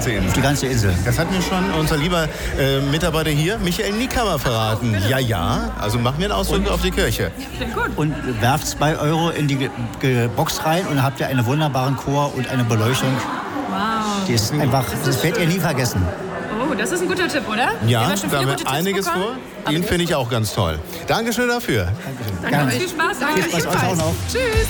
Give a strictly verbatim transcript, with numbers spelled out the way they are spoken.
sehen. Die ganze Insel. Das hat mir schon unser lieber äh, Mitarbeiter hier, Michael Niekhammer, verraten. Oh, ja, ja. Also machen wir einen Ausflug und auf die Kirche. Gut. Und werft zwei Euro in die Ge Ge Box rein und habt ihr einen wunderbaren Chor und eine Beleuchtung. Wow. Die ist einfach, das werdet ihr nie vergessen. Oh, das ist ein guter Tipp, oder? Ja, haben schon da haben viele wir gute Tipps einiges bekommen. vor. Den finde ich auch ganz toll. Dankeschön dafür. Dankeschön. Danke Gerne. euch. Viel Spaß. Danke. Viel Spaß euch auch noch. Tschüss.